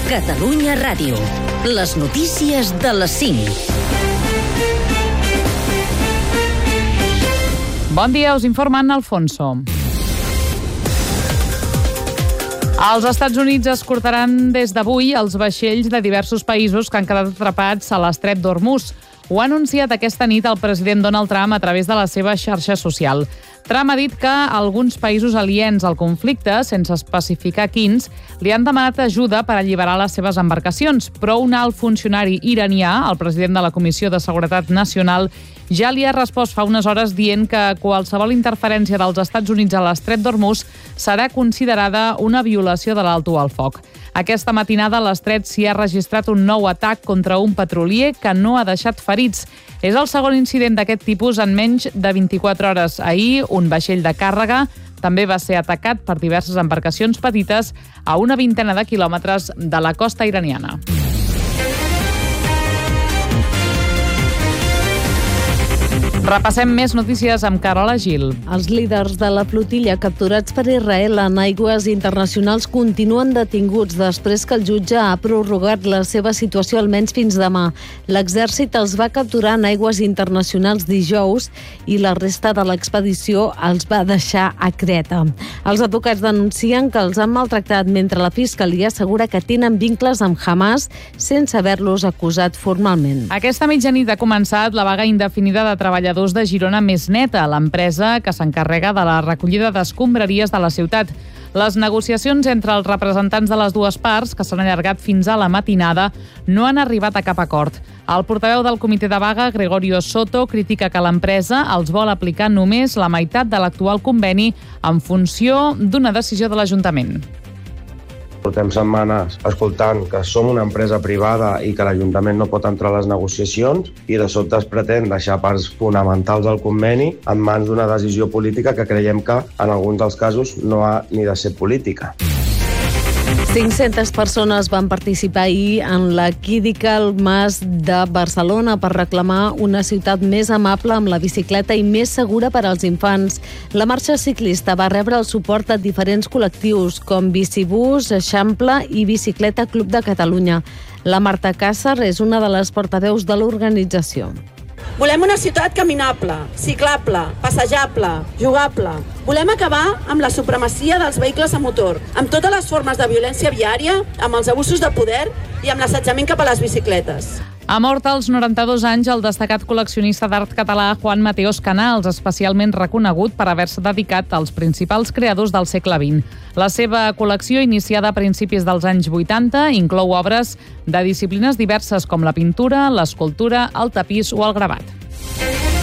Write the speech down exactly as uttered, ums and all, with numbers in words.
Catalunya Ràdio. Les notícies de les cinc. Bon dia, us informa Anna Alfonso. Els Estats Units escortaran des d'avui els vaixells de diversos països que han quedat atrapats a l'estret d'Hormuz. Ho ha anunciat aquesta nit el president Donald Trump a través de la seva xarxa social. Trump ha dit que alguns països aliens al conflicte, sense especificar quins, li han demanat ajuda per alliberar les seves embarcacions, però un alt funcionari iranià, el president de la Comissió de Seguretat Nacional, ja li ha respost fa unes hores dient que qualsevol interferència dels Estats Units a l'estret d'Hormuz serà considerada una violació de l'alto al foc. Aquesta matinada a l'estret s'hi ha registrat un nou atac contra un petrolier que no ha deixat ferits. És el segon incident d'aquest tipus en menys de vint-i-quatre hores. Ahir, un vaixell de càrrega també va ser atacat per diverses embarcacions petites a una vintena de quilòmetres de la costa iraniana. Repassem més notícies amb Carola Gil. Els líders de la flotilla capturats per Israel en aigües internacionals continuen detinguts després que el jutge ha prorrogat la seva situació almenys fins demà. L'exèrcit els va capturar en aigües internacionals dijous i la resta de l'expedició els va deixar a Creta. Els advocats denuncien que els han maltractat mentre la fiscalia assegura que tenen vincles amb Hamas sense haver-los acusat formalment. Aquesta mitjanit ha començat la vaga indefinida de treballadors de Girona Més Neta, l'empresa que s'encarrega de la recollida d'escombraries de la ciutat. Les negociacions entre els representants de les dues parts, que s'han allargat fins a la matinada, no han arribat a cap acord. El portaveu del comitè de vaga, Gregorio Soto, critica que l'empresa els vol aplicar només la meitat de l'actual conveni en funció d'una decisió de l'Ajuntament. Portem setmanes escoltant que som una empresa privada i que l'Ajuntament no pot entrar a les negociacions i de sobte es pretén deixar parts fonamentals del conveni en mans d'una decisió política que creiem que en alguns dels casos no ha ni de ser política. cinc-centes persones van participar ahir en la Kidical Mas de Barcelona per reclamar una ciutat més amable amb la bicicleta i més segura per als infants. La marxa ciclista va rebre el suport de diferents col·lectius com Bicibús, Eixample i Bicicleta Club de Catalunya. La Marta Càcer és una de les portaveus de l'organització. Volem una ciutat caminable, ciclable, passejable, jugable. Volem acabar amb la supremacia dels vehicles a motor, amb totes les formes de violència viària, amb els abusos de poder i amb l'assetjament cap a les bicicletes. Ha mort als noranta-dos anys el destacat col·leccionista d'art català Juan Mateos Canals, especialment reconegut per haver-se dedicat als principals creadors del segle vint. La seva col·lecció, iniciada a principis dels anys vuitanta, inclou obres de disciplines diverses com la pintura, l'escultura, el tapís o el gravat.